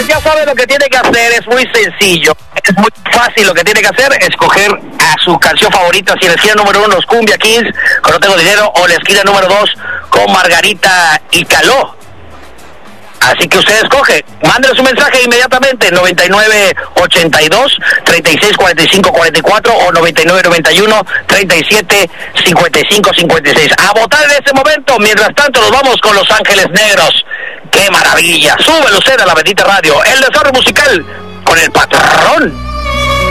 Pues ya sabe lo que tiene que hacer, es muy sencillo. Es muy fácil lo que tiene que hacer, escoger a su canción favorita. Si en la esquina número 1 los Cumbia Kings, con No Tengo Dinero, o la esquina número 2 con Margarita y Caló. Así que usted escoge, mándele su mensaje inmediatamente, 9982-364544 o 9991-375556. A votar en ese momento. Mientras tanto, nos vamos con Los Ángeles Negros. ¡Qué maravilla! Súbelo usted a la bendita radio. El desarrollo musical con el patrón.